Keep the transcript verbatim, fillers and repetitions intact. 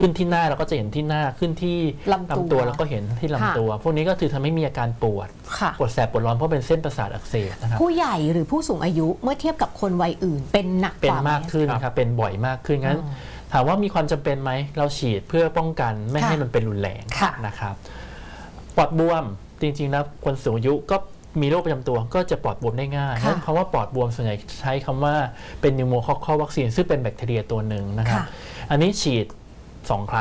ขึ้นที่หน้าเราก็จะเห็นที่หน้าขึ้นที่ลำตัวแล้วก็เห็นที่ลำตัวพวกนี้ก็คือทำให้มีอาการปวดปวดแสบปวดร้อนเพราะเป็นเส้นประสาทอักเสบนะครับผู้ใหญ่หรือผู้สูงอายุเมื่อเทียบกับคนวัยอื่นเป็นหนักกว่าเป็นมากขึ้นครับเป็นบ่อยมากขึ้นงั้นถามว่ามีความจำเป็นไหมเราฉีดเพื่อป้องกันไม่ให้มันเป็นรุนแรงนะครับปอดบวมจริงๆแล้วคนสูงอายุก็มีโรคประจำตัวก็จะปอดบวมได้ง่ายเพราะว่าปอดบวมส่วนใหญ่ใช้คำว่าเป็นนิวโมคอคคัลวัคซีนซึ่งเป็นแบคทีเรียตัวหนึ่งนะครับอันนี้ฉีดสองครั้ง